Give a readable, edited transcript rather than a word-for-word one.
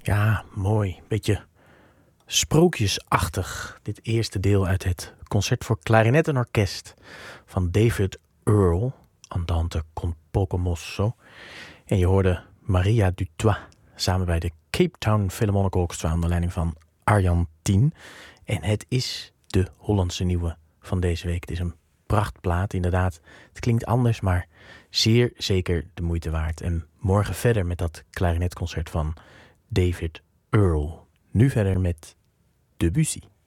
Ja, mooi. Beetje sprookjesachtig. Dit eerste deel uit het concert voor klarinet en orkest van David Earl, Andante con poco mosso. En je hoorde Maria Dutoit samen bij de Cape Town Philharmonic Orchestra onder leiding van Arjan Tien. En het is de Hollandse nieuwe van deze week. Het is een prachtplaat, inderdaad. Het klinkt anders, maar zeer zeker de moeite waard. En morgen verder met dat klarinetconcert van David Earl. Nu verder met Debussy.